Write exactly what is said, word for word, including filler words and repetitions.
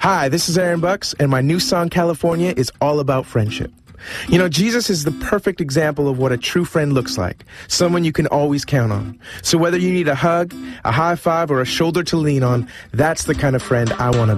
Hi, this is Aaron Bucks, and my new song, California, is all about friendship. You know, Jesus is the perfect example of what a true friend looks like, someone you can always count on. So whether you need a hug, a high five, or a shoulder to lean on, that's the kind of friend I want to be.